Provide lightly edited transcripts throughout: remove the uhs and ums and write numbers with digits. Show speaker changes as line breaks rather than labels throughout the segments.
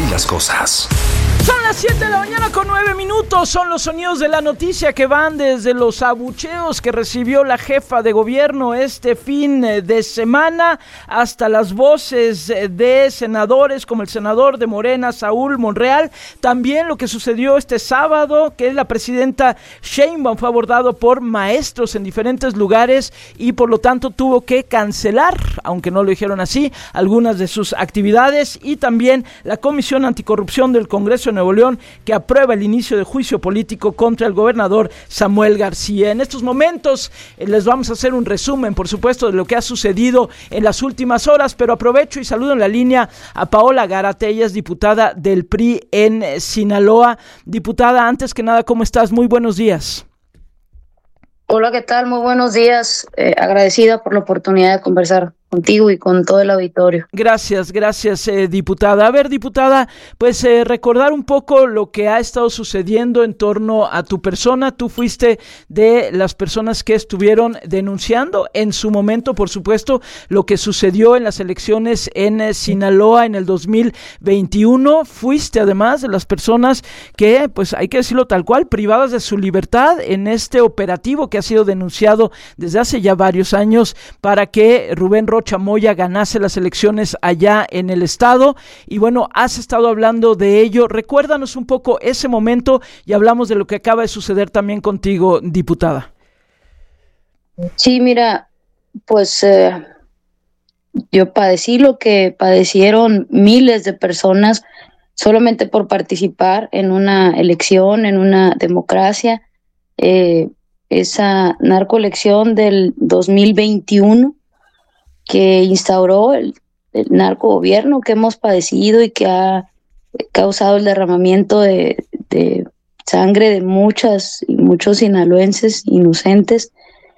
las cosas.
Son las 7 de la mañana con 9 minutos, son los sonidos de la noticia que van desde los abucheos que recibió la jefa de gobierno este fin de semana hasta las voces de senadores como el senador de Morena, Saúl Monreal. También lo que sucedió este sábado, que la presidenta Sheinbaum fue abordado por maestros en diferentes lugares y por lo tanto tuvo que cancelar, aunque no lo dijeron así, algunas de sus actividades. Y también la Comisión Anticorrupción del Congreso de Nuevo León, que aprueba el inicio de juicio político contra el gobernador Samuel García. En estos momentos les vamos a hacer un resumen, por supuesto, de lo que ha sucedido en las últimas horas, pero aprovecho y saludo en la línea a Paola Gárate, ella es diputada del PRI en Sinaloa. Diputada, antes que nada, ¿cómo estás? Muy buenos días.
Hola, ¿qué tal? Muy buenos días. Agradecida por la oportunidad de conversar contigo y con todo el auditorio.
Gracias, diputada. A ver, diputada, pues recordar un poco lo que ha estado sucediendo en torno a tu persona. Tú fuiste de las personas que estuvieron denunciando en su momento, por supuesto, lo que sucedió en las elecciones en Sinaloa en el 2021. Fuiste además de las personas que, pues hay que decirlo tal cual, privadas de su libertad en este operativo que ha sido denunciado desde hace ya varios años para que Rubén Rocha Moya ganase las elecciones allá en el estado. Y bueno, has estado hablando de ello. Recuérdanos un poco ese momento y hablamos de lo que acaba de suceder también contigo, diputada.
Sí, mira, pues yo padecí lo que padecieron miles de personas solamente por participar en una elección, en una democracia. Esa narcoelección del 2021 que instauró el narcogobierno que hemos padecido y que ha causado el derramamiento de sangre de muchos sinaloenses inocentes.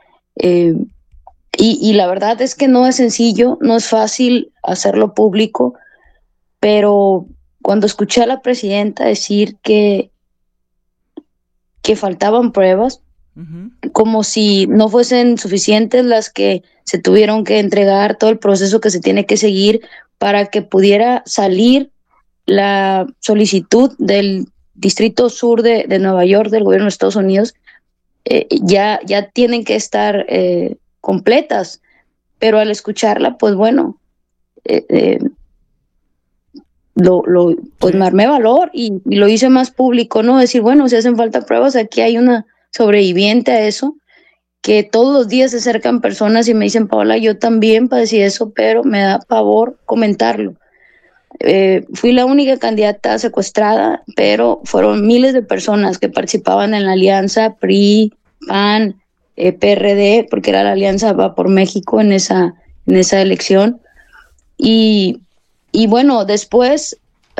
Y la verdad es que no es sencillo, no es fácil hacerlo público, pero cuando escuché a la presidenta decir que faltaban pruebas, como si no fuesen suficientes las que se tuvieron que entregar, todo el proceso que se tiene que seguir para que pudiera salir la solicitud del Distrito Sur de Nueva York, del gobierno de Estados Unidos, ya tienen que estar completas, pero al escucharla, pues bueno, pues me armé valor y lo hice más público, ¿no? Decir, bueno, si hacen falta pruebas, aquí hay una sobreviviente a eso, que todos los días se acercan personas y me dicen, Paola, yo también padecí eso, pero me da pavor comentarlo. Fui la única candidata secuestrada, pero fueron miles de personas que participaban en la alianza PRI, PAN, PRD, porque era la alianza Va por México en esa elección. Y bueno, después,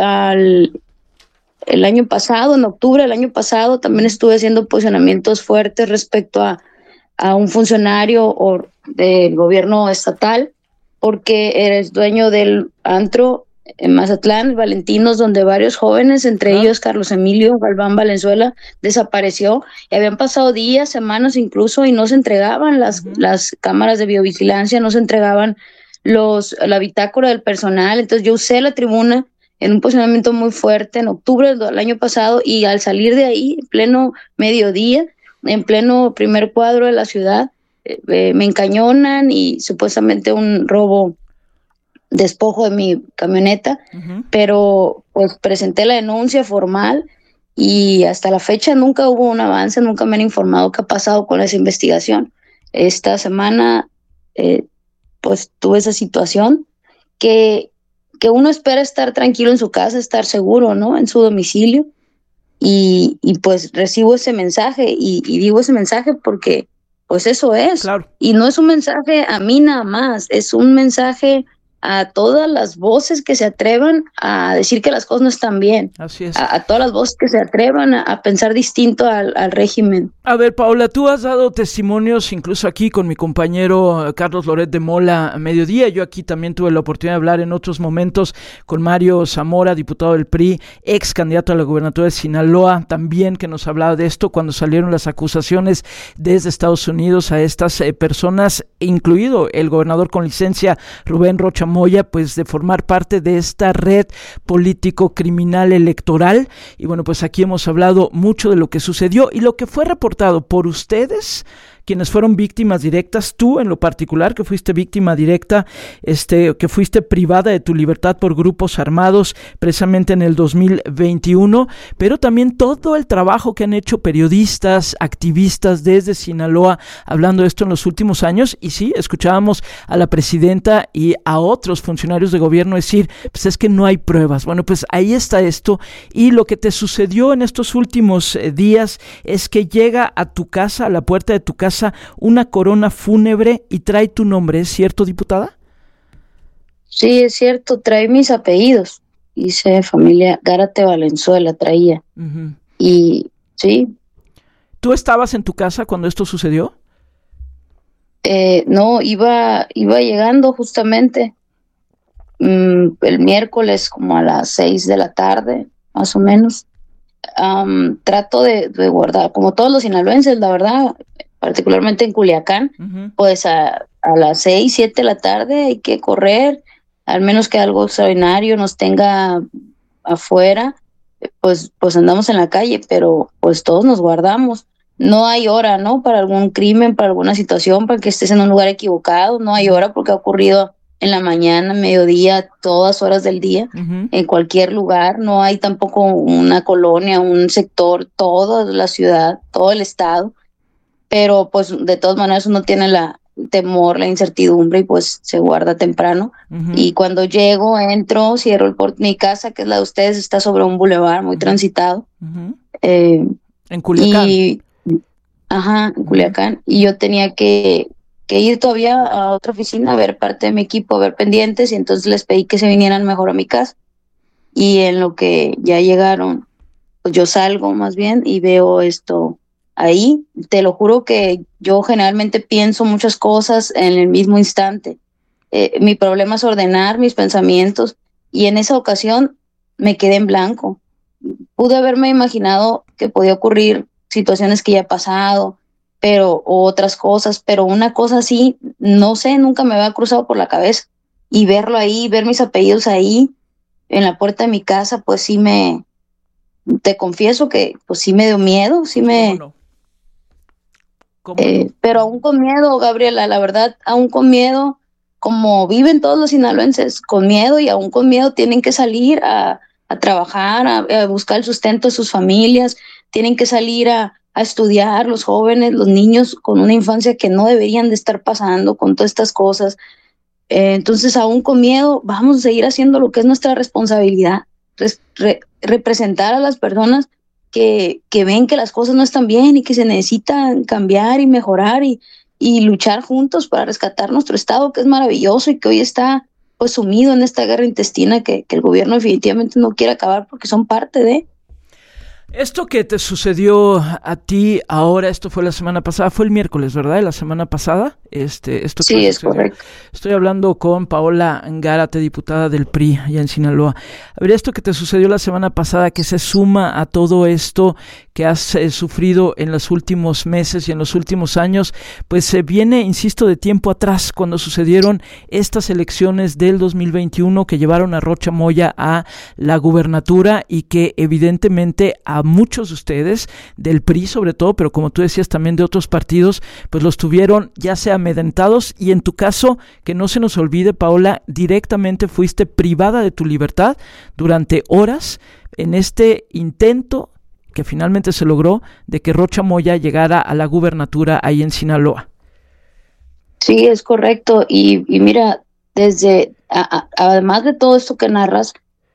el año pasado, en octubre del año pasado, también estuve haciendo posicionamientos fuertes respecto a un funcionario del gobierno estatal, porque eres dueño del antro en Mazatlán, Valentinos, donde varios jóvenes, entre ellos Carlos Emilio Galván Valenzuela, desapareció, y habían pasado días, semanas incluso, y no se entregaban las cámaras de biovigilancia, no se entregaban la bitácora del personal. Entonces yo usé la tribuna en un posicionamiento muy fuerte en octubre del año pasado, y al salir de ahí, en pleno mediodía, en pleno primer cuadro de la ciudad, me encañonan y supuestamente un robo, despojo de mi camioneta, pero pues presenté la denuncia formal y hasta la fecha nunca hubo un avance, nunca me han informado qué ha pasado con esa investigación. Esta semana pues tuve esa situación que uno espera estar tranquilo en su casa, estar seguro, ¿no? En su domicilio, y pues recibo ese mensaje y digo ese mensaje porque pues eso es. Claro. Y no es un mensaje a mí nada más, es un mensaje a todas las voces que se atrevan a decir que las cosas no están bien.
Así es.
A todas las voces que se atrevan a pensar distinto al régimen.
A ver, Paola, tú has dado testimonios incluso aquí con mi compañero Carlos Loret de Mola a mediodía. Yo aquí también tuve la oportunidad de hablar en otros momentos con Mario Zamora, diputado del PRI, ex candidato a la gubernatura de Sinaloa, también, que nos hablaba de esto cuando salieron las acusaciones desde Estados Unidos a estas personas, incluido el gobernador con licencia Rubén Rocha Moya, pues de formar parte de esta red político-criminal electoral. Y bueno, pues aquí hemos hablado mucho de lo que sucedió y lo que fue reportado por ustedes, quienes fueron víctimas directas, tú en lo particular, que fuiste víctima directa, que fuiste privada de tu libertad por grupos armados precisamente en el 2021, pero también todo el trabajo que han hecho periodistas, activistas desde Sinaloa, hablando de esto en los últimos años. Y sí, escuchábamos a la presidenta y a otros funcionarios de gobierno decir, pues es que no hay pruebas. Bueno, pues ahí está esto, y lo que te sucedió en estos últimos días es que llega a tu casa, a la puerta de tu casa, una corona fúnebre y trae tu nombre, ¿es cierto, diputada?
Sí, es cierto, trae mis apellidos. Dice familia Gárate Valenzuela, traía.
Uh-huh.
Y sí.
¿Tú estabas en tu casa cuando esto sucedió?
No, iba llegando justamente el miércoles como a las 6 de la tarde, más o menos. Trato de guardar, como todos los sinaloenses, la verdad, particularmente en Culiacán, uh-huh, pues a las 6, 7 de la tarde hay que correr, al menos que algo extraordinario nos tenga afuera, pues andamos en la calle, pero pues todos nos guardamos. No hay hora, ¿no? Para algún crimen, para alguna situación, para que estés en un lugar equivocado, no hay hora porque ha ocurrido en la mañana, mediodía, todas horas del día, uh-huh, en cualquier lugar. No hay tampoco una colonia, un sector, toda la ciudad, todo el estado. Pero pues de todas maneras uno tiene la temor, la incertidumbre y pues se guarda temprano. Uh-huh. Y cuando llego, entro, cierro mi casa, que es la de ustedes, está sobre un bulevar muy, uh-huh, transitado.
Uh-huh. En Culiacán.
En Culiacán. Uh-huh. Y yo tenía que ir todavía a otra oficina a ver parte de mi equipo, a ver pendientes, y entonces les pedí que se vinieran mejor a mi casa. Y en lo que ya llegaron, pues yo salgo más bien y veo esto ahí. Te lo juro que yo generalmente pienso muchas cosas en el mismo instante. Mi problema es ordenar mis pensamientos, y en esa ocasión me quedé en blanco. Pude haberme imaginado que podía ocurrir situaciones que ya he pasado, o otras cosas, pero una cosa así, no sé, nunca me había cruzado por la cabeza. Y verlo ahí, ver mis apellidos ahí, en la puerta de mi casa, pues sí te confieso que pues sí me dio miedo, sí me... ¿Cómo no? Pero aún con miedo, Gabriela, la verdad, aún con miedo, como viven todos los sinaloenses, con miedo, y aún con miedo tienen que salir a trabajar, a buscar el sustento de sus familias, tienen que salir a estudiar, los jóvenes, los niños con una infancia que no deberían de estar pasando con todas estas cosas. Entonces, aún con miedo, vamos a seguir haciendo lo que es nuestra responsabilidad, representar a las personas que ven que las cosas no están bien y que se necesitan cambiar y mejorar y luchar juntos para rescatar nuestro estado, que es maravilloso y que hoy está pues sumido en esta guerra intestina que el gobierno definitivamente no quiere acabar porque son parte de...
Esto que te sucedió a ti ahora, esto fue la semana pasada, fue el miércoles, ¿verdad? De la semana pasada. Esto
sí, es correcto.
Estoy hablando con Paola Gárate, diputada del PRI allá en Sinaloa. A ver, esto que te sucedió la semana pasada, que se suma a todo esto que has sufrido en los últimos meses y en los últimos años, pues se viene, insisto, de tiempo atrás, cuando sucedieron estas elecciones del 2021 que llevaron a Rocha Moya a la gubernatura y que evidentemente a muchos de ustedes, del PRI sobre todo, pero como tú decías también de otros partidos, pues los tuvieron ya sea amedrentados, y en tu caso, que no se nos olvide, Paola, directamente fuiste privada de tu libertad durante horas en este intento que finalmente se logró de que Rocha Moya llegara a la gubernatura ahí en Sinaloa.
Sí, es correcto, y mira, además de todo esto que narras,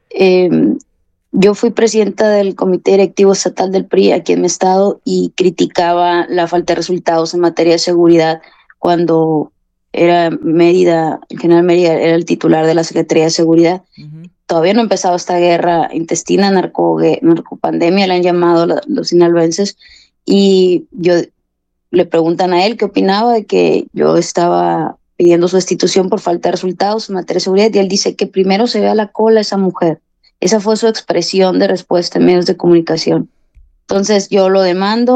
yo fui presidenta del Comité Directivo Estatal del PRI aquí en mi estado y criticaba la falta de resultados en materia de seguridad cuando era Mérida, el general Mérida era el titular de la Secretaría de Seguridad. Uh-huh. Todavía no ha empezado esta guerra intestina, narcopandemia, le han llamado los sinaloenses, y le preguntan a él qué opinaba de que yo estaba pidiendo su destitución por falta de resultados en materia de seguridad, y él dice que primero se vea la cola esa mujer. Esa fue su expresión de respuesta en medios de comunicación. Entonces yo lo demando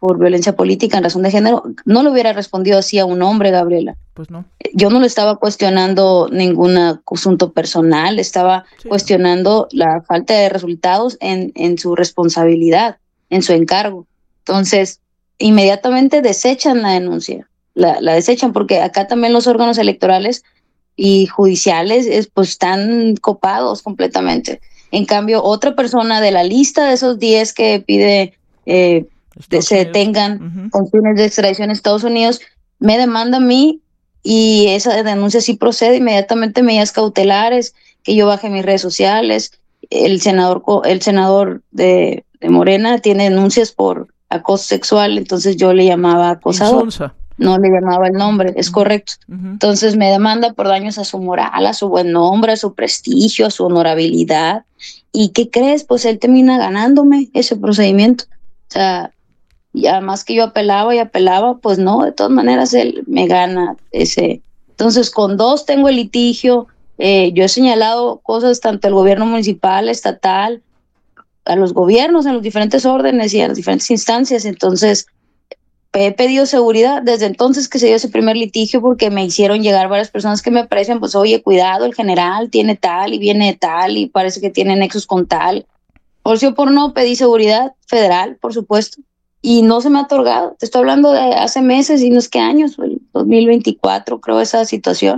por violencia política en razón de género, no le hubiera respondido así a un hombre, Gabriela.
Pues no.
Yo no le estaba cuestionando ningún asunto personal, estaba cuestionando la falta de resultados en su responsabilidad, en su encargo. Entonces, inmediatamente desechan la denuncia, la desechan, porque acá también los órganos electorales y judiciales pues están copados completamente. En cambio, otra persona de la lista de esos 10 que pide se detengan con fines de extradición a Estados Unidos, me demanda a mí, y esa denuncia sí procede inmediatamente, medidas cautelares, que yo baje mis redes sociales. El senador de Morena tiene denuncias por acoso sexual, entonces yo le llamaba acosador.
Insulsa.
No le llamaba el nombre, es correcto. Entonces me demanda por daños a su moral, a su buen nombre, a su prestigio, a su honorabilidad. ¿Y qué crees? Pues él termina ganándome ese procedimiento. O sea, y además que yo apelaba, pues no, de todas maneras él me gana ese. Entonces con 2 tengo el litigio. Yo he señalado cosas tanto al gobierno municipal, estatal, a los gobiernos en los diferentes órdenes y a las diferentes instancias. Entonces he pedido seguridad desde entonces que se dio ese primer litigio, porque me hicieron llegar varias personas que me aprecian, pues oye, cuidado, el general tiene tal y viene de tal y parece que tiene nexos con tal. Por sí o por no, pedí seguridad federal, por supuesto, y no se me ha otorgado. Te estoy hablando de hace meses y no es que años, el 2024 creo esa situación,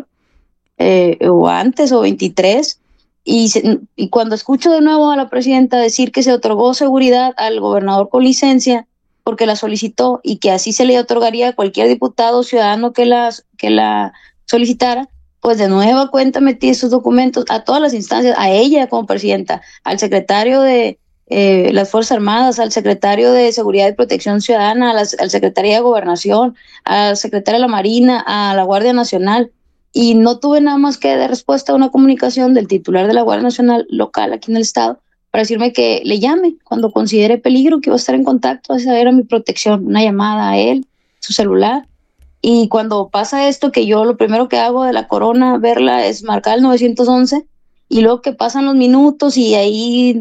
o antes, o 23. Y cuando escucho de nuevo a la presidenta decir que se otorgó seguridad al gobernador con licencia porque la solicitó, y que así se le otorgaría a cualquier diputado o ciudadano que la solicitara, pues de nueva cuenta metí esos documentos a todas las instancias, a ella como presidenta, al secretario de las Fuerzas Armadas, al secretario de Seguridad y Protección Ciudadana, al secretario de Gobernación, al secretario de la Marina, a la Guardia Nacional, y no tuve nada más que de respuesta a una comunicación del titular de la Guardia Nacional local aquí en el estado, para decirme que le llame cuando considere peligro, que iba a estar en contacto. Esa era mi protección, una llamada a él, su celular. Y cuando pasa esto, que yo lo primero que hago de la corona, verla, es marcar el 911, y luego que pasan los minutos y ahí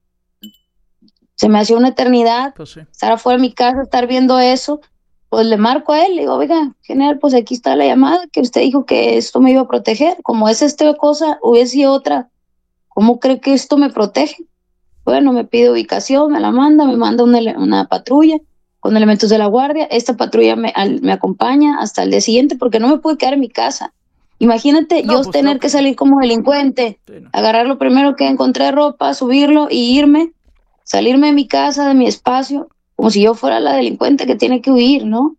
se me hacía una eternidad,
pues sí,
estar afuera de mi casa, estar viendo eso, pues le marco a él, le digo, oiga, general, pues aquí está la llamada, que usted dijo que esto me iba a proteger, como es esta cosa, hubiese sido otra, ¿cómo cree que esto me protege? Bueno, me pide ubicación, me manda una patrulla con elementos de la guardia. Esta patrulla me acompaña hasta el día siguiente, porque no me pude quedar en mi casa. Imagínate yo pues tener que salir como delincuente, agarrar lo primero que encontré, ropa, subirlo y irme, salirme de mi casa, de mi espacio, como si yo fuera la delincuente que tiene que huir, ¿no?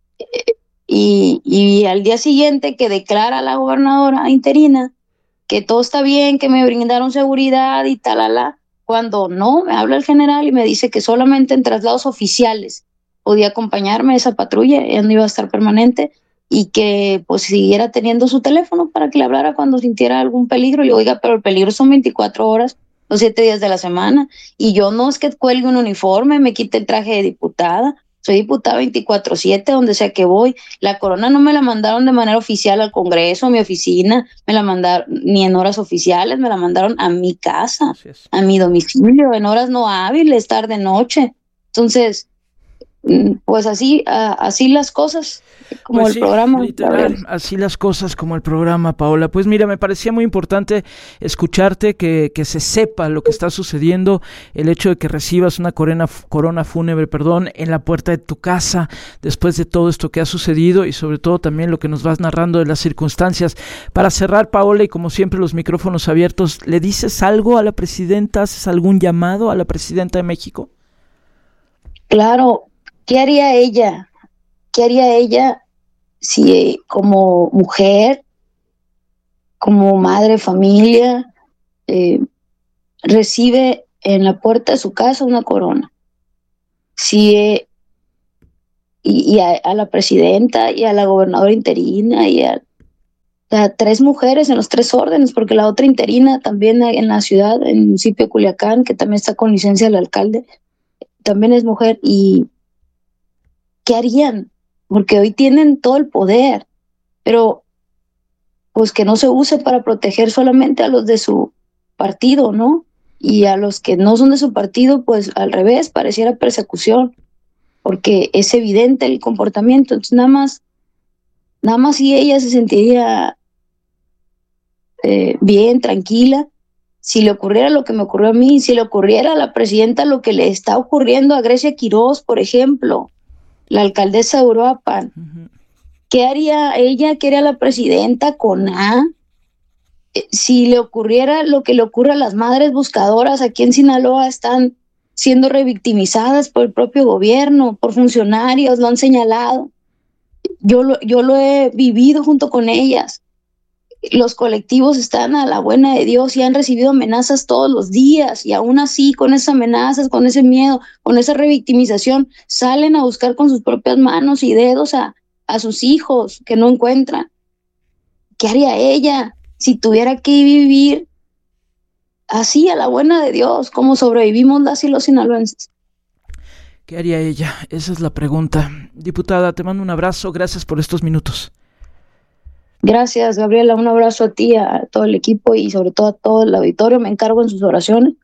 Y al día siguiente que declara la gobernadora interina que todo está bien, que me brindaron seguridad y talala, cuando no, me habla el general y me dice que solamente en traslados oficiales podía acompañarme esa patrulla, ella no iba a estar permanente, y que pues siguiera teniendo su teléfono para que le hablara cuando sintiera algún peligro. Y yo, oiga, pero el peligro son 24 horas, los 7 días de la semana, y yo no es que cuelgue un uniforme, me quite el traje de diputada, soy diputada 24/7, donde sea que voy. La corona no me la mandaron de manera oficial al Congreso, a mi oficina, me la mandaron ni en horas oficiales, me la mandaron a mi casa, a mi domicilio, en horas no hábiles, tarde, noche. Entonces, pues así las cosas, como
pues
el
sí,
programa.
Literal, así las cosas como el programa, Paola. Pues mira, me parecía muy importante escucharte, que se sepa lo que está sucediendo, el hecho de que recibas una corona fúnebre, en la puerta de tu casa, después de todo esto que ha sucedido, y sobre todo también lo que nos vas narrando de las circunstancias. Para cerrar, Paola, y como siempre los micrófonos abiertos, ¿le dices algo a la presidenta? ¿Haces algún llamado a la presidenta de México?
Claro. ¿Qué haría ella? ¿Qué haría ella si como mujer, como madre, familia, recibe en la puerta de su casa una corona? Si y a la presidenta y a la gobernadora interina y a 3 mujeres en los 3 órdenes, porque la otra interina también en la ciudad, en el municipio de Culiacán, que también está con licencia del alcalde, también es mujer. Y ¿qué harían? Porque hoy tienen todo el poder, pero pues que no se use para proteger solamente a los de su partido, ¿no? Y a los que no son de su partido, pues al revés, pareciera persecución. porque es evidente el comportamiento. Entonces nada más si ella se sentiría bien, tranquila, si le ocurriera lo que me ocurrió a mí, si le ocurriera a la presidenta lo que le está ocurriendo a Grecia Quirós, por ejemplo, la alcaldesa de Uruapan. ¿Qué haría ella? ¿Qué haría la presidenta con A? Si le ocurriera lo que le ocurre a las madres buscadoras aquí en Sinaloa, están siendo revictimizadas por el propio gobierno, por funcionarios, lo han señalado. Yo lo he vivido junto con ellas. Los colectivos están a la buena de Dios y han recibido amenazas todos los días, y aún así, con esas amenazas, con ese miedo, con esa revictimización, salen a buscar con sus propias manos y dedos a sus hijos que no encuentran. ¿Qué haría ella si tuviera que vivir así a la buena de Dios, como sobrevivimos las y los sinaloenses?
¿Qué haría ella? Esa es la pregunta. Diputada, te mando un abrazo, gracias por estos minutos.
Gracias, Gabriela, un abrazo a ti, a todo el equipo y sobre todo a todo el auditorio. Me encargo en sus oraciones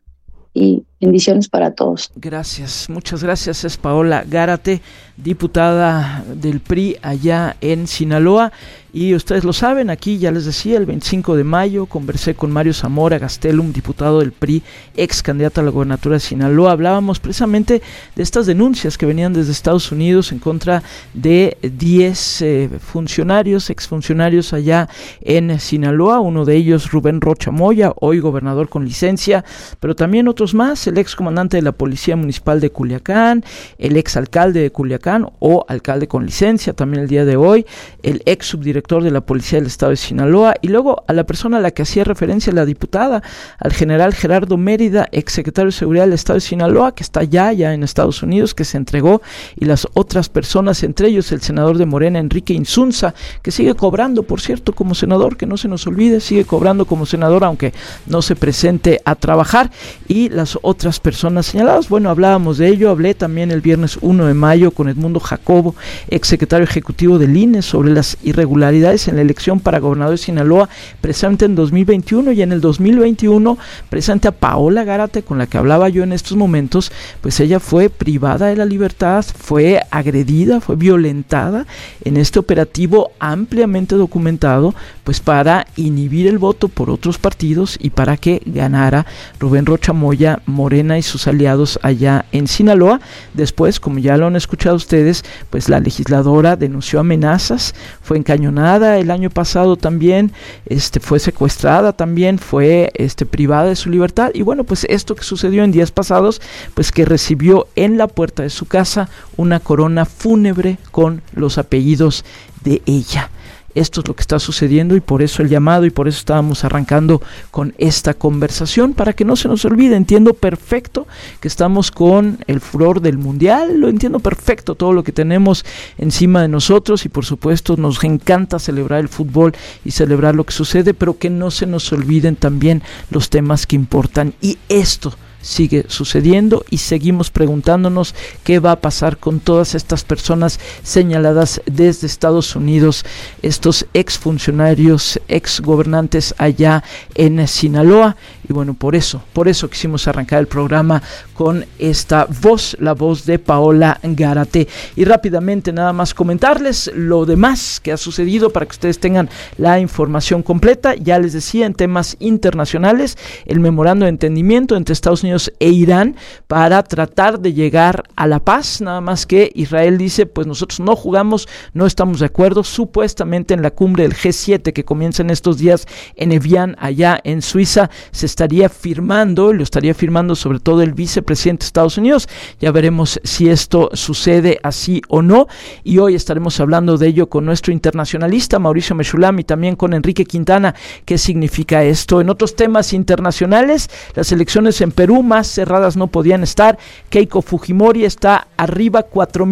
y bendiciones para todos.
Gracias, muchas gracias. Es Paola Gárate, diputada del PRI allá en Sinaloa. Y ustedes lo saben, aquí ya les decía, el 25 de mayo conversé con Mario Zamora Gastelum, diputado del PRI, ex candidato a la gobernatura de Sinaloa. Hablábamos precisamente de estas denuncias que venían desde Estados Unidos en contra de 10 funcionarios, exfuncionarios allá en Sinaloa. Uno de ellos, Rubén Rocha Moya, hoy gobernador con licencia, pero también otros más, el ex comandante de la Policía Municipal de Culiacán, el ex alcalde de Culiacán o alcalde con licencia también el día de hoy, el ex subdirector de la Policía del Estado de Sinaloa, y luego a la persona a la que hacía referencia la diputada, al general Gerardo Mérida, ex secretario de Seguridad del Estado de Sinaloa, que está ya en Estados Unidos, que se entregó, y las otras personas, entre ellos el senador de Morena, Enrique Insunza, que sigue cobrando, por cierto, como senador, que no se nos olvide, sigue cobrando como senador, aunque no se presente a trabajar, y las otras personas señaladas. Bueno, hablábamos de ello, hablé también el viernes 1 de mayo con Edmundo Jacobo, ex secretario ejecutivo del INE, sobre las irregularidades en la elección para gobernador de Sinaloa, precisamente en 2021, y en el 2021, precisamente a Paola Gárate, con la que hablaba yo en estos momentos, pues ella fue privada de la libertad, fue agredida, fue violentada en este operativo ampliamente documentado, pues para inhibir el voto por otros partidos y para que ganara Rubén Rocha Moya, Morena y sus aliados allá en Sinaloa. Después, como ya lo han escuchado ustedes, pues la legisladora denunció amenazas, fue encañonada el año pasado también, fue secuestrada también, fue privada de su libertad, y bueno, pues esto que sucedió en días pasados, pues que recibió en la puerta de su casa una corona fúnebre con los apellidos de ella. Esto es lo que está sucediendo, y por eso el llamado, y por eso estábamos arrancando con esta conversación, para que no se nos olvide. Entiendo perfecto que estamos con el furor del mundial, lo entiendo perfecto, todo lo que tenemos encima de nosotros, y por supuesto nos encanta celebrar el fútbol y celebrar lo que sucede, pero que no se nos olviden también los temas que importan, y esto sigue sucediendo, y seguimos preguntándonos qué va a pasar con todas estas personas señaladas desde Estados Unidos, estos exfuncionarios, exgobernantes allá en Sinaloa. Y bueno, por eso quisimos arrancar el programa con esta voz, la voz de Paola Gárate. Y rápidamente nada más comentarles lo demás que ha sucedido para que ustedes tengan la información completa. Ya les decía, en temas internacionales, el memorando de entendimiento entre Estados Unidos e Irán para tratar de llegar a la paz, nada más que Israel dice, pues nosotros no jugamos, no estamos de acuerdo. Supuestamente en la cumbre del G7 que comienza en estos días en Evian, allá en Suiza, se estaría firmando, lo estaría firmando sobre todo el vicepresidente de Estados Unidos. Ya veremos si esto sucede así o no, y hoy estaremos hablando de ello con nuestro internacionalista Mauricio Meshulam y también con Enrique Quintana. ¿Qué significa esto? En otros temas internacionales, las elecciones en Perú, más cerradas no podían estar. Keiko Fujimori está arriba,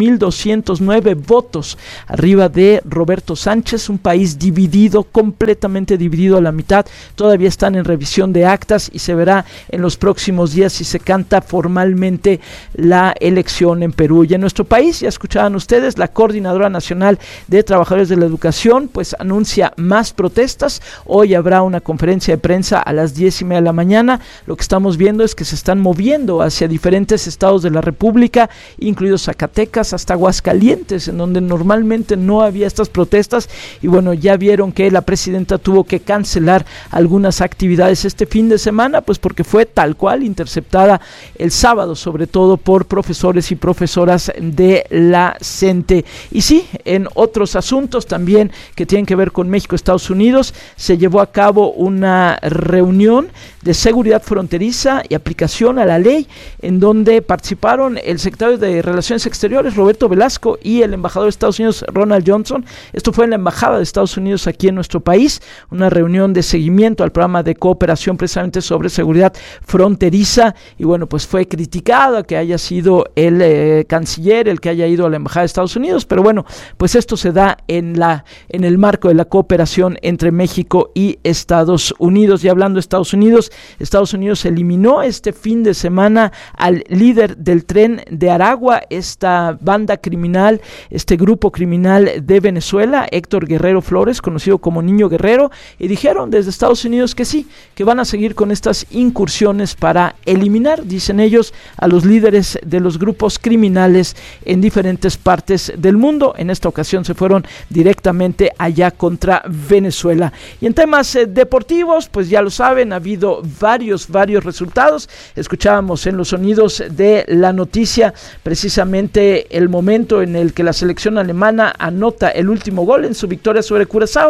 4,209 votos arriba de Roberto Sánchez. Un país dividido, completamente dividido a la mitad. Todavía están en revisión de actas y se verá en los próximos días si se canta formalmente la elección en Perú. Y en nuestro país, ya escuchaban ustedes, la Coordinadora Nacional de Trabajadores de la Educación pues anuncia más protestas. Hoy habrá una conferencia de prensa a las 10:30 de la mañana. Lo que estamos viendo es que se están moviendo hacia diferentes estados de la República, incluidos Zacatecas, hasta Aguascalientes, en donde normalmente no había estas protestas. Y bueno, ya vieron que la presidenta tuvo que cancelar algunas actividades este fin de semana, pues porque fue tal cual interceptada el sábado, sobre todo por profesores y profesoras de la CENTE. Y sí, en otros asuntos también que tienen que ver con México, Estados Unidos, se llevó a cabo una reunión de seguridad fronteriza y aplicación a la ley, en donde participaron el secretario de Relaciones Exteriores, Roberto Velasco, y el embajador de Estados Unidos, Ronald Johnson. Esto fue en la embajada de Estados Unidos aquí en nuestro país, una reunión de seguimiento al programa de cooperación precisamente sobre seguridad fronteriza. Y bueno, pues fue criticado que haya sido el canciller el que haya ido a la embajada de Estados Unidos, pero bueno, pues esto se da en el marco de la cooperación entre México y Estados Unidos. Y hablando de Estados Unidos eliminó este fin de semana al líder del Tren de Aragua, esta banda criminal, este grupo criminal de Venezuela, Héctor Guerrero Flores, conocido como Niño Guerrero, y dijeron desde Estados Unidos que sí, que van a seguir con estas incursiones para eliminar, dicen ellos, a los líderes de los grupos criminales en diferentes partes del mundo. En esta ocasión se fueron directamente allá contra Venezuela. Y en temas deportivos, pues ya lo saben, ha habido varios resultados. Escuchábamos en los sonidos de la noticia precisamente el momento en el que la selección alemana anota el último gol en su victoria sobre Curazao,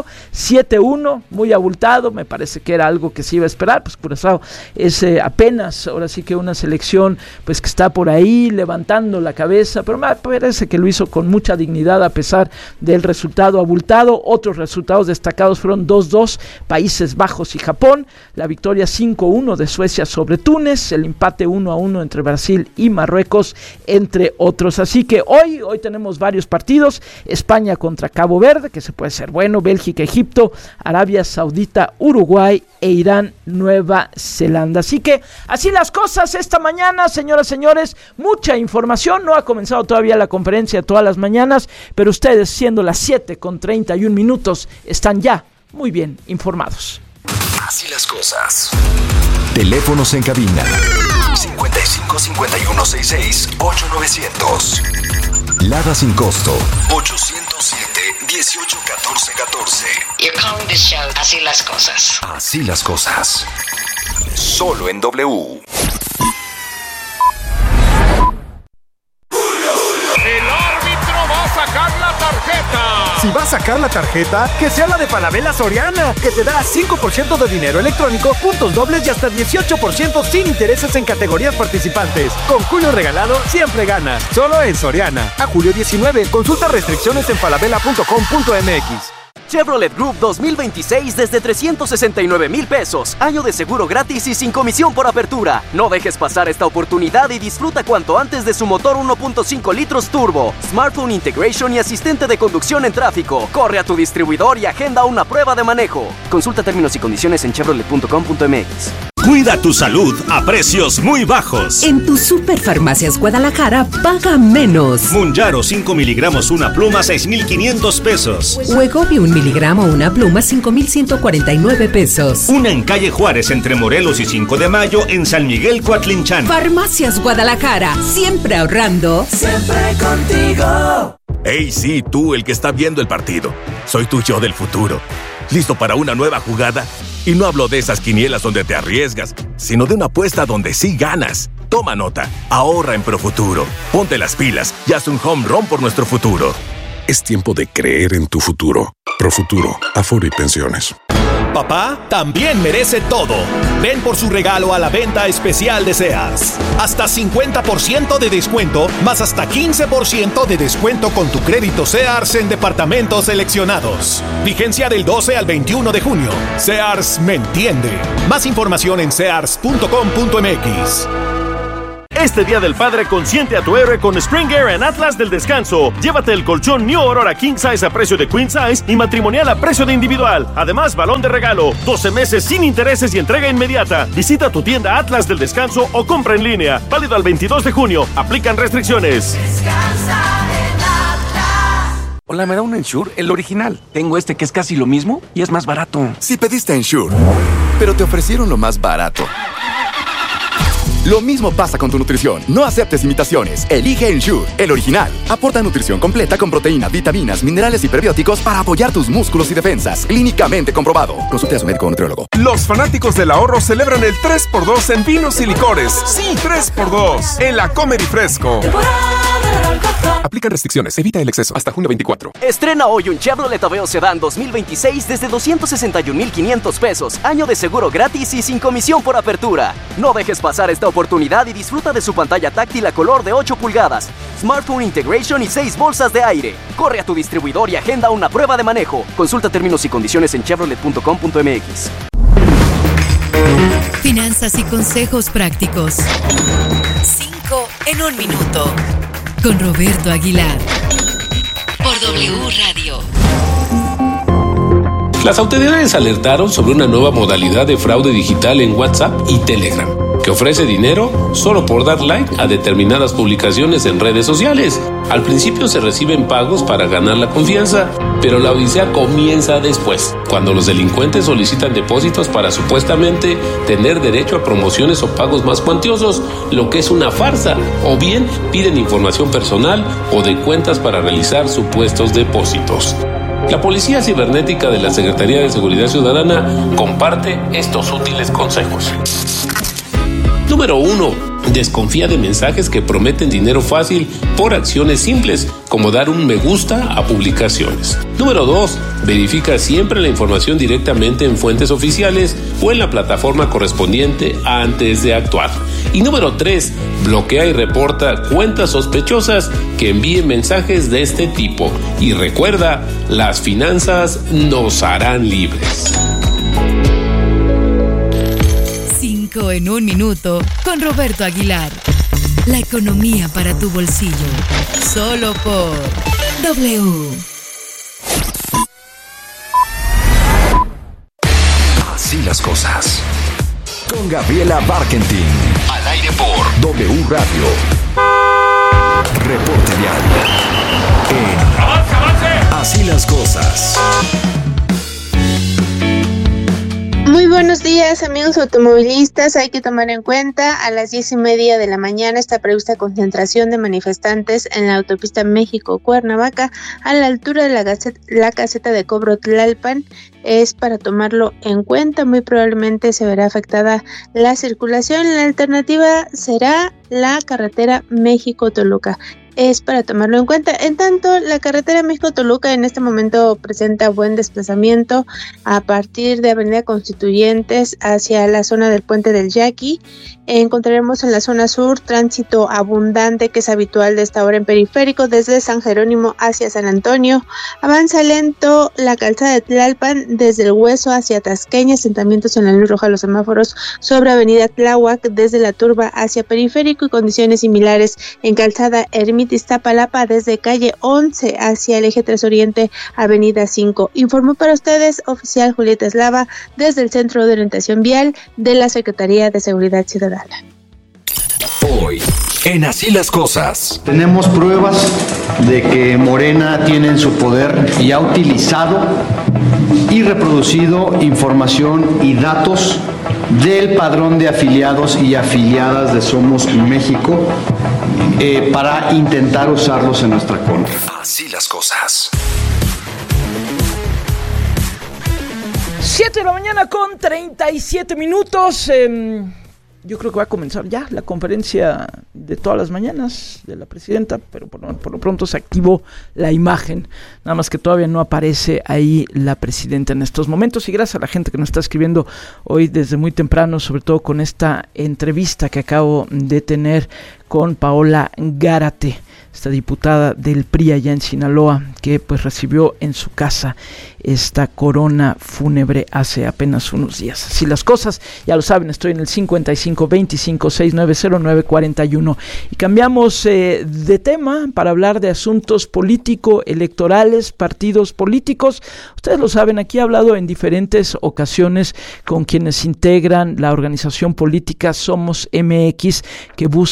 7-1, muy abultado, me parece que era algo que se iba a esperar, pues Curazao es apenas, ahora sí que una selección pues que está por ahí levantando la cabeza, pero me parece que lo hizo con mucha dignidad a pesar del resultado abultado. Otros resultados destacados fueron 2-2 Países Bajos y Japón, la victoria 5-1 de Suecia sobre Túnez, el empate 1-1 entre Brasil y Marruecos, entre otros. Así que hoy tenemos varios partidos: España contra Cabo Verde, que se puede ser bueno, Bélgica, Egipto, Arabia Saudita, Uruguay e Irán, Nueva Zelanda. Así que así las cosas esta mañana, señoras, señores, mucha información. No ha comenzado todavía la conferencia todas las mañanas, pero ustedes, siendo las 7:31, están ya muy bien informados.
Así las cosas. Teléfonos en cabina 55 51 66 8900. Lada sin costo 807 18 14 14.
You're calling this show Así las cosas.
Así las cosas. Solo en W.
El árbitro va a sacar la tarjeta.
Si va a sacar la tarjeta, que sea la de Falabella Soriana, que te da 5% de dinero electrónico, puntos dobles y hasta 18% sin intereses en categorías participantes. Con Julio regalado, siempre ganas. Solo en Soriana. A julio 19. Consulta restricciones en falabella.com.mx.
Chevrolet Group 2026 desde 369,000 pesos. Año de seguro gratis y sin comisión por apertura. No dejes pasar esta oportunidad y disfruta cuanto antes de su motor 1.5 litros turbo, smartphone integration y asistente de conducción en tráfico. Corre a tu distribuidor y agenda una prueba de manejo. Consulta términos y condiciones en chevrolet.com.mx.
Cuida tu salud a precios muy bajos.
En tu Superfarmacias Guadalajara, paga menos.
Munjaro 5 miligramos una pluma, 6,500 pesos.
Wegovy 1 miligramo una pluma, 5,149 pesos.
Una en calle Juárez entre Morelos y 5 de Mayo en San Miguel, Coatlinchan.
Farmacias Guadalajara, siempre ahorrando.
Siempre contigo.
Hey, sí, tú, el que está viendo el partido. Soy tu yo del futuro. ¿Listo para una nueva jugada? Y no hablo de esas quinielas donde te arriesgas, sino de una apuesta donde sí ganas. Toma nota, ahorra en Profuturo. Ponte las pilas y haz un home run por nuestro futuro.
Es tiempo de creer en tu futuro. Profuturo, Afore y Pensiones.
Papá también merece todo. Ven por su regalo a la venta especial de Sears. Hasta 50% de descuento, más hasta 15% de descuento con tu crédito Sears en departamentos seleccionados. Vigencia del 12 al 21 de junio. Sears me entiende. Más información en sears.com.mx.
Este Día del Padre consiente a tu héroe con Spring Air en Atlas del Descanso. Llévate el colchón New Aurora King Size a precio de Queen Size y matrimonial a precio de individual. Además, balón de regalo, 12 meses sin intereses y entrega inmediata. Visita tu tienda Atlas del Descanso o compra en línea. Válido al 22 de junio. Aplican restricciones.
Descansa en Atlas.
Hola, ¿me da un Ensure? El original. Tengo este que es casi lo mismo y es más barato.
Si pediste Ensure, pero te ofrecieron lo más barato, Lo mismo pasa con tu nutrición. No aceptes imitaciones. Elige Ensure, el original. Aporta nutrición completa con proteína, vitaminas, minerales y prebióticos para apoyar tus músculos y defensas. Clínicamente comprobado. Consulte a su médico o nutriólogo.
Los fanáticos del ahorro celebran el 3x2 en vinos y licores. Sí, 3x2 en la Comer y Fresco. Aplican restricciones, evita el exceso. Hasta junio 24.
Estrena hoy un Chevrolet Aveo Sedán 2026 desde 261,500 pesos. Año de seguro gratis y sin comisión por apertura. No dejes pasar esta oportunidad y disfruta de su pantalla táctil a color de 8 pulgadas, Smartphone Integration y 6 bolsas de aire. Corre a tu distribuidor y agenda una prueba de manejo. Consulta términos y condiciones en chevrolet.com.mx.
Finanzas y consejos prácticos. 5 en 1 minuto. Con Roberto Aguilar. Por W Radio.
Las autoridades alertaron sobre una nueva modalidad de fraude digital en WhatsApp y Telegram, que ofrece dinero solo por dar like a determinadas publicaciones en redes sociales. Al principio se reciben pagos para ganar la confianza, pero la odisea comienza después, cuando los delincuentes solicitan depósitos para supuestamente tener derecho a promociones o pagos más cuantiosos, lo que es una farsa, o bien piden información personal o de cuentas para realizar supuestos depósitos. La Policía Cibernética de la Secretaría de Seguridad Ciudadana comparte estos útiles consejos. Número 1. Desconfía de mensajes que prometen dinero fácil por acciones simples, como dar un me gusta a publicaciones. Número 2. Verifica siempre la información directamente en fuentes oficiales o en la plataforma correspondiente antes de actuar. Y número 3. Bloquea y reporta cuentas sospechosas que envíen mensajes de este tipo. Y recuerda, las finanzas nos harán libres.
5 en 1 minuto con Roberto Aguilar. La economía para tu bolsillo. Solo por W.
Así las cosas. Con Gabriela Barkentin. Al aire por W Radio. Reporte diario. En Así las cosas.
Muy buenos días, amigos automovilistas. Hay que tomar en cuenta, a las 10:30 de la mañana está prevista concentración de manifestantes en la autopista México-Cuernavaca a la altura de la caseta de cobro Tlalpan. Es para tomarlo en cuenta, muy probablemente se verá afectada la circulación. La alternativa será la carretera México-Toluca. Es para tomarlo en cuenta. En tanto, la carretera México-Toluca en este momento presenta buen desplazamiento a partir de Avenida Constituyentes hacia la zona del Puente del Yaqui. Encontraremos en la zona sur tránsito abundante que es habitual de esta hora en periférico desde San Jerónimo hacia San Antonio. Avanza lento la calzada de Tlalpan desde el Hueso hacia Tasqueña, asentamientos en la luz roja, los semáforos sobre Avenida Tláhuac desde la Turba hacia periférico y condiciones similares en calzada Ermita Iztapalapa desde calle 11 hacia el eje 3 Oriente, Avenida 5. Informó para ustedes oficial Julieta Eslava desde el Centro de Orientación Vial de la Secretaría de Seguridad Ciudadana.
Hoy, en Así las cosas.
Tenemos pruebas de que Morena tiene en su poder y ha utilizado y reproducido información y datos del padrón de afiliados y afiliadas de Somos México para intentar usarlos en nuestra contra.
Así las cosas.
7 de la mañana con 37 minutos. Yo creo que va a comenzar ya la conferencia de todas las mañanas de la presidenta, pero por lo pronto se activó la imagen, nada más que todavía no aparece ahí la presidenta en estos momentos. Y gracias a la gente que nos está escribiendo hoy desde muy temprano, sobre todo con esta entrevista que acabo de tener con Paola Gárate, esta diputada del PRI allá en Sinaloa, que pues recibió en su casa esta corona fúnebre hace apenas unos días. Así las cosas, ya lo saben, estoy en el 5525690941 y cambiamos de tema para hablar de asuntos político-electorales, partidos políticos. Ustedes lo saben, aquí he hablado en diferentes ocasiones con quienes integran la organización política Somos MX, que busca ser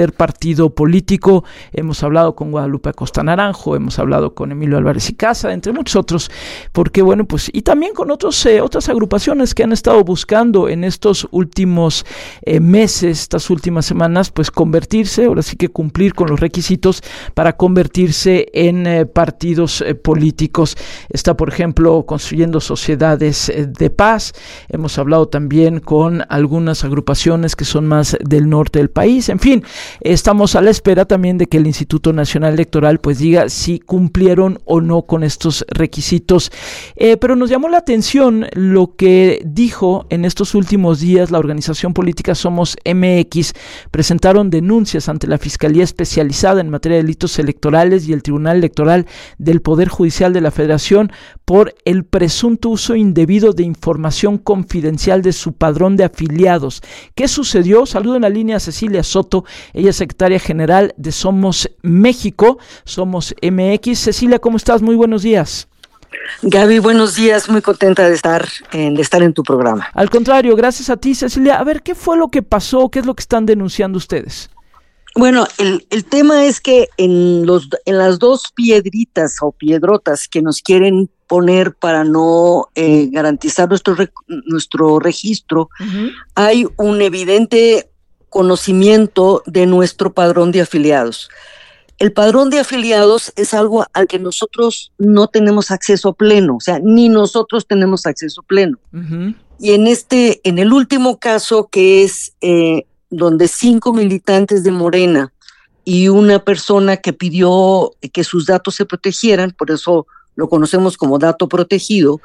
ser partido político. Hemos hablado con Guadalupe Acosta Naranjo, hemos hablado con Emilio Álvarez y Casa, entre muchos otros, porque bueno, pues, y también con otras agrupaciones que han estado buscando en estos últimos meses, estas últimas semanas, pues convertirse, ahora sí que cumplir con los requisitos para convertirse en partidos políticos. Está, por ejemplo, Construyendo Sociedades de Paz. Hemos hablado también con algunas agrupaciones que son más del norte del país. En fin, estamos a la espera también de que el Instituto Nacional Electoral pues diga si cumplieron o no con estos requisitos. Pero nos llamó la atención lo que dijo en estos últimos días la organización política Somos MX. Presentaron denuncias ante la Fiscalía Especializada en materia de delitos electorales y el Tribunal Electoral del Poder Judicial de la Federación por el presunto uso indebido de información confidencial de su padrón de afiliados. ¿Qué sucedió? Saludo en la línea a Cecilia Soto, ella es secretaria general de Somos México, Somos MX. Cecilia, ¿cómo estás? Muy buenos días.
Gaby, buenos días, muy contenta de estar en tu programa.
Al contrario, gracias a ti, Cecilia. A ver, ¿qué fue lo que pasó? ¿Qué es lo que están denunciando ustedes?
Bueno, el tema es que en las dos piedritas o piedrotas que nos quieren poner para no garantizar nuestro registro, hay un evidente conocimiento de nuestro padrón de afiliados. El padrón de afiliados es algo al que nosotros no tenemos acceso pleno, o sea, ni nosotros tenemos acceso pleno. Y en el último caso, que es donde 5 militantes de Morena y una persona que pidió que sus datos se protegieran, por eso lo conocemos como dato protegido,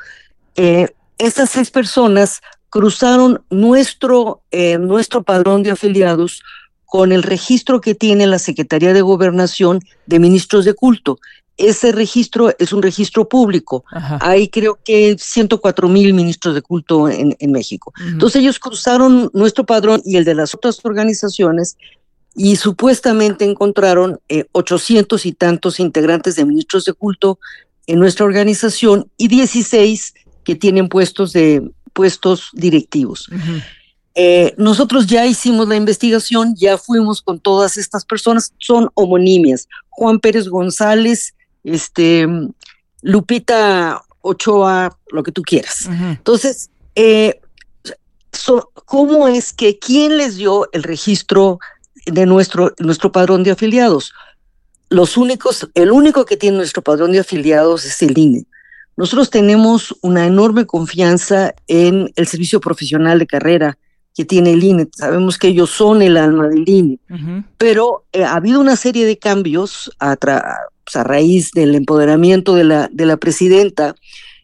estas 6 personas cruzaron nuestro padrón de afiliados con el registro que tiene la Secretaría de Gobernación de Ministros de Culto. Ese registro es un registro público. Ajá. Hay creo que 104,000 ministros de culto en México. Entonces ellos cruzaron nuestro padrón y el de las otras organizaciones y supuestamente encontraron 800 y tantos integrantes de ministros de culto en nuestra organización y 16 que tienen puestos directivos. Nosotros ya hicimos la investigación, ya fuimos con todas estas personas, son homonimias. Juan Pérez González, Lupita Ochoa, lo que tú quieras. Entonces, ¿cómo es que quién les dio el registro de nuestro padrón de afiliados? El único que tiene nuestro padrón de afiliados es el INE. Nosotros tenemos una enorme confianza en el servicio profesional de carrera que tiene el INE. Sabemos que ellos son el alma del INE, pero ha habido una serie de cambios a raíz del empoderamiento de la presidenta,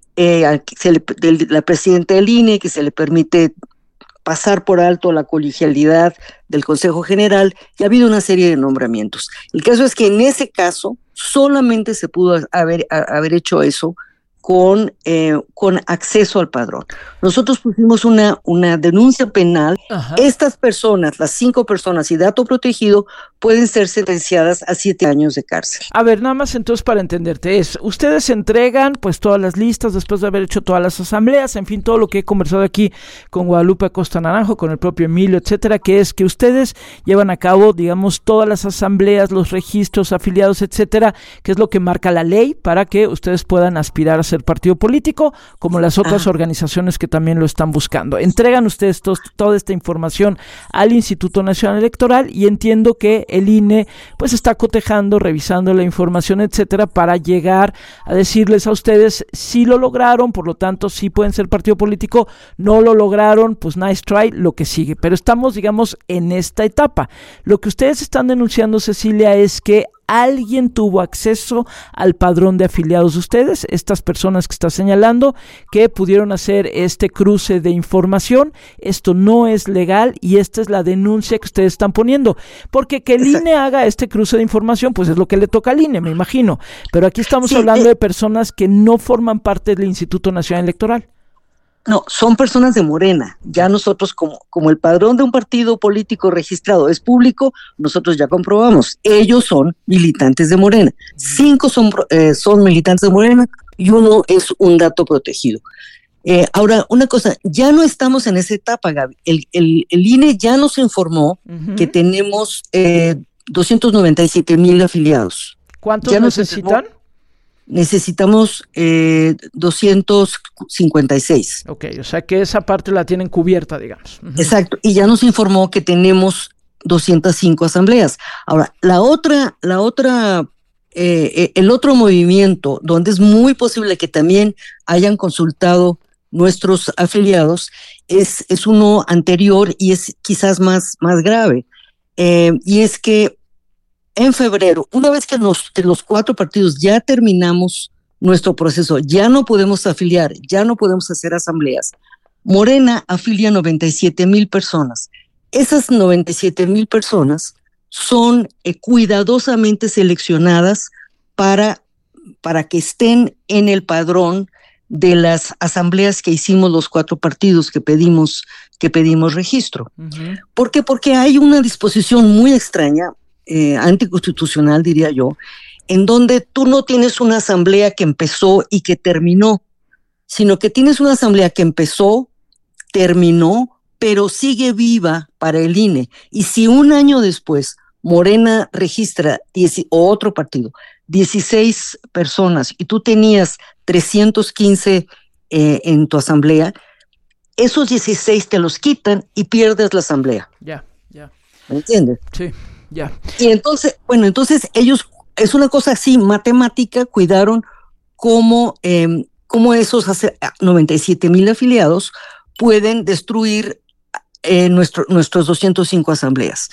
la presidenta del INE, que se le permite pasar por alto la colegialidad del Consejo General, y ha habido una serie de nombramientos. El caso es que en ese caso solamente se pudo haber hecho eso con acceso al padrón. Nosotros pusimos una denuncia penal. Ajá. Estas personas, las 5 personas y dato protegido, pueden ser sentenciadas a 7 años de cárcel.
A ver, nada más entonces para entenderte, ustedes entregan pues todas las listas después de haber hecho todas las asambleas, en fin, todo lo que he conversado aquí con Guadalupe Acosta Naranjo, con el propio Emilio, etcétera, que es que ustedes llevan a cabo, digamos, todas las asambleas, los registros, afiliados, etcétera, que es lo que marca la ley para que ustedes puedan aspirar a ser partido político, como las otras organizaciones que también lo están buscando. Entregan ustedes toda esta información al Instituto Nacional Electoral y entiendo que el INE pues está cotejando, revisando la información, etcétera, para llegar a decirles a ustedes si lo lograron, por lo tanto sí pueden ser partido político, no lo lograron, pues nice try, lo que sigue. Pero estamos, digamos, en esta etapa. Lo que ustedes están denunciando, Cecilia, es que alguien tuvo acceso al padrón de afiliados de ustedes, estas personas que está señalando, que pudieron hacer este cruce de información. Esto no es legal y esta es la denuncia que ustedes están poniendo, porque que el INE haga este cruce de información, pues es lo que le toca al INE, me imagino, pero aquí estamos hablando de personas que no forman parte del Instituto Nacional Electoral.
No, son personas de Morena. Ya nosotros, como el padrón de un partido político registrado es público, nosotros ya comprobamos. Ellos son militantes de Morena. 5 son militantes de Morena y 1 es un dato protegido. Ahora, una cosa, ya no estamos en esa etapa, Gaby. El INE ya nos informó que tenemos 297,000 afiliados.
¿Cuántos necesitan?
Necesitamos 256.
Ok, o sea que esa parte la tienen cubierta, digamos.
Exacto, y ya nos informó que tenemos 205 asambleas. Ahora, el otro movimiento donde es muy posible que también hayan consultado nuestros afiliados es uno anterior y es quizás más grave. Y es que en febrero, una vez que los 4 partidos ya terminamos nuestro proceso, ya no podemos afiliar, ya no podemos hacer asambleas, Morena afilia 97,000 personas. Esas 97,000 personas son cuidadosamente seleccionadas para que estén en el padrón de las asambleas que hicimos los 4 partidos que pedimos registro. Uh-huh. ¿Por qué? Porque hay una disposición muy extraña, anticonstitucional diría yo, en donde tú no tienes una asamblea que empezó y que terminó, sino que tienes una asamblea que empezó, terminó, pero sigue viva para el INE. Y si un año después Morena registra, o otro partido, 16 personas, y tú tenías 315 en tu asamblea, esos 16 te los quitan y pierdes la asamblea.
Ya.
¿Me entiendes?
Sí, ya.
Y entonces ellos, es una cosa así, matemática, cuidaron cómo esos 97,000 afiliados pueden destruir nuestros 205 asambleas.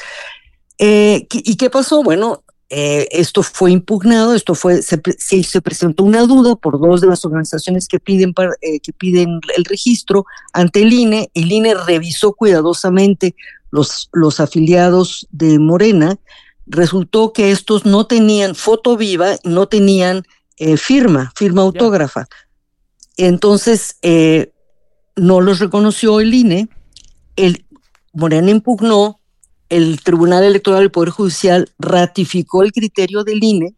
¿Y qué pasó? Bueno, esto fue impugnado, se presentó una duda por 2 de las organizaciones que piden el registro ante el INE. El INE revisó cuidadosamente los afiliados de Morena. Resultó que estos no tenían foto viva, no tenían firma autógrafa. Entonces, no los reconoció el INE. Morena impugnó, el Tribunal Electoral del Poder Judicial ratificó el criterio del INE.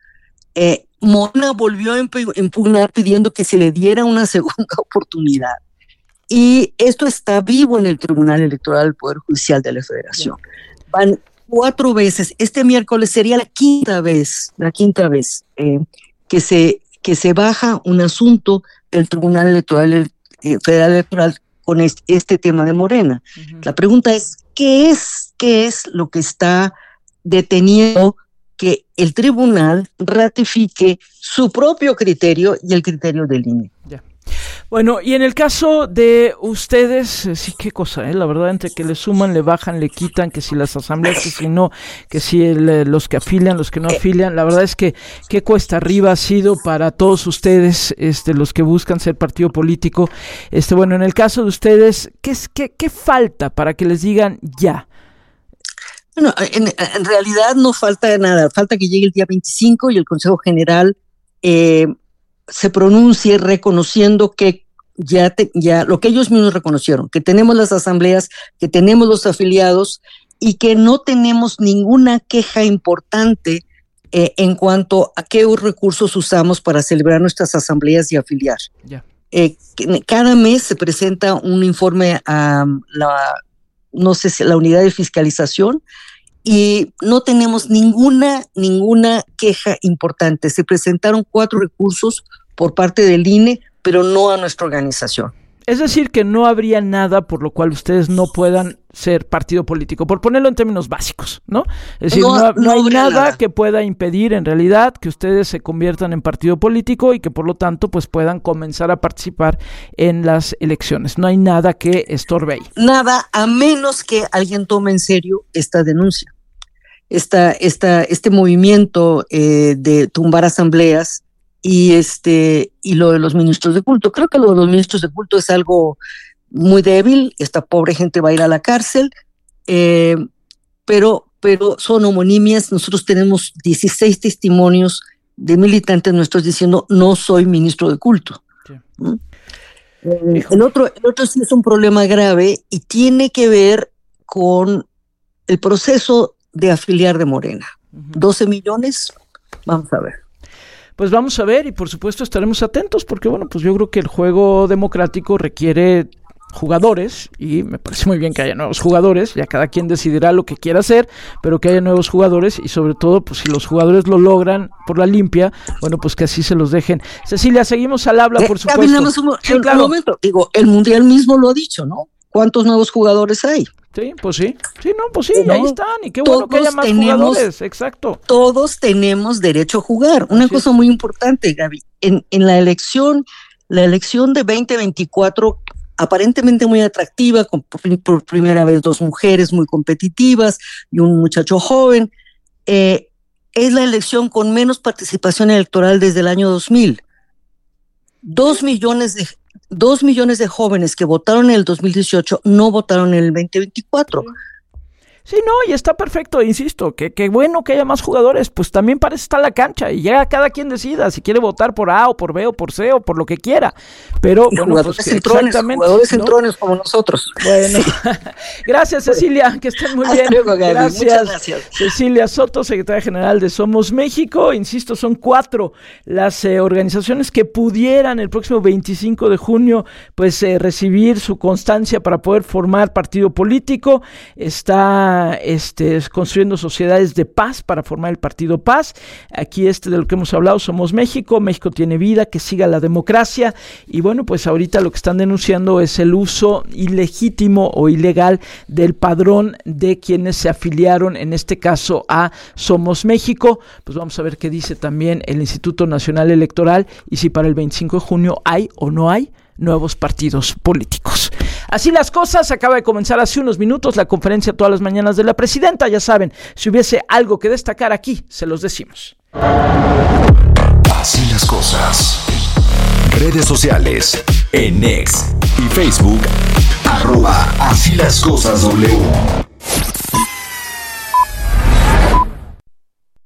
Morena volvió a impugnar pidiendo que se le diera una segunda oportunidad. Y esto está vivo en el Tribunal Electoral del Poder Judicial de la Federación. Van 4 veces. Este miércoles sería la quinta vez que se baja un asunto del Tribunal Electoral Federal Electoral con este tema de Morena. Uh-huh. La pregunta es, ¿qué es lo que está deteniendo que el tribunal ratifique su propio criterio y el criterio del INE?
Ya. Bueno, y en el caso de ustedes, sí, qué cosa, la verdad, entre que le suman, le bajan, le quitan, que si las asambleas, que si no, que si los que afilian, los que no afilian, la verdad es que qué cuesta arriba ha sido para todos ustedes, los que buscan ser partido político. Bueno, en el caso de ustedes, ¿qué falta para que les digan ya?
Bueno, en realidad no falta nada, falta que llegue el día 25 y el Consejo General se pronuncie reconociendo que ya lo que ellos mismos reconocieron, que tenemos las asambleas, que tenemos los afiliados y que no tenemos ninguna queja importante en cuanto a qué recursos usamos para celebrar nuestras asambleas y afiliar.
Yeah.
Cada mes se presenta un informe a la unidad de fiscalización y no tenemos ninguna queja importante. Se presentaron 4 recursos por parte del INE, pero no a nuestra organización.
Es decir, que no habría nada por lo cual ustedes no puedan ser partido político, por ponerlo en términos básicos, ¿no? Es decir, no hay nada que pueda impedir en realidad que ustedes se conviertan en partido político y que por lo tanto pues puedan comenzar a participar en las elecciones. No hay nada que estorbe ahí.
Nada, a menos que alguien tome en serio esta denuncia. Este movimiento de tumbar asambleas y lo de los ministros de culto. Creo que lo de los ministros de culto es algo muy débil. Esta pobre gente va a ir a la cárcel, pero son homonimias. Nosotros tenemos 16 testimonios de militantes nuestros diciendo no soy ministro de culto. Sí. El otro sí es un problema grave y tiene que ver con el proceso de afiliar de Morena. 12 millones, vamos a ver.
Pues vamos a ver y por supuesto estaremos atentos porque bueno, pues yo creo que el juego democrático requiere jugadores, y me parece muy bien que haya nuevos jugadores, ya cada quien decidirá lo que quiera hacer, pero que haya nuevos jugadores, y sobre todo, pues si los jugadores lo logran por la limpia, bueno, pues que así se los dejen. Cecilia, seguimos al habla, por supuesto.
Sí, claro. Un momento, digo, el Mundial mismo lo ha dicho, ¿no? ¿Cuántos nuevos jugadores hay?
Sí, pues sí, ahí están, y qué bueno que haya más jugadores, exacto.
Todos tenemos derecho a jugar. Una cosa muy importante, Gaby, en la elección de 2024, aparentemente muy atractiva, con por primera vez 2 mujeres muy competitivas y un muchacho joven, es la elección con menos participación electoral desde el año 2000. 2 millones de jóvenes que votaron en el 2018 no votaron en el 2024.
Sí, no, y está perfecto, insisto, que bueno que haya más jugadores, pues también para eso está la cancha, y ya cada quien decida si quiere votar por A o por B o por C o por lo que quiera, pero
y
bueno,
jugadores
pues
exactamente, jugadores centrones como nosotros.
Bueno, gracias Cecilia, que estén muy bien.
Luego, Gaby. Muchas gracias.
Cecilia Soto, secretaria general de Somos México. Insisto, son 4 las organizaciones que pudieran el próximo 25 de junio pues recibir su constancia para poder formar partido político. Está construyendo sociedades de paz para formar el partido Paz. Aquí de lo que hemos hablado, Somos México, México tiene vida, que siga la democracia, y bueno, pues ahorita lo que están denunciando es el uso ilegítimo o ilegal del padrón de quienes se afiliaron, en este caso a Somos México. Pues vamos a ver qué dice también el Instituto Nacional Electoral, y si para el 25 de junio hay o no hay nuevos partidos políticos. Así las cosas. Acaba de comenzar hace unos minutos la conferencia todas las mañanas de la presidenta. Ya saben, si hubiese algo que destacar aquí, se los decimos.
Así las cosas. Redes sociales en X y Facebook @asílascosasw.